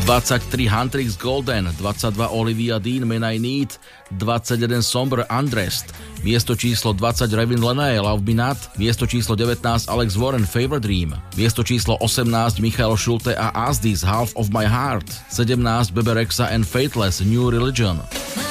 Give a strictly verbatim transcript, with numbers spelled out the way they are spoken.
dvadsaťtri Huntrix Golden, dvadsaťdva Olivia Dean Man I Need, dvadsaťjeden Somber Undressed, miesto číslo dvadsať Revin Lene Love Me Not, miesto číslo devätnásť Alex Warren Fever Dream, miesto číslo osemnásť Michael Schulte a Asdis Half of My Heart, sedemnásť Bebe Rexha and Faithless New Religion.